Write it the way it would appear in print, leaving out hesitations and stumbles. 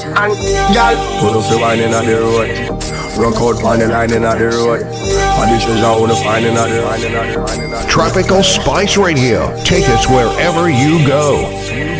And y'all, put up the wine in the road. Rock out on the line in the road. And this is how we find in the Tropical Spice Radio. Take us wherever you go.